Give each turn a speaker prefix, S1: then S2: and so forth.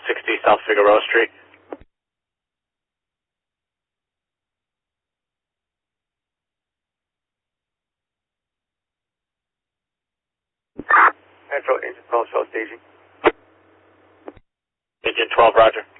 S1: 60 South Figueroa Street.
S2: Metro, engine 12, show staging.
S1: Engine 12, roger.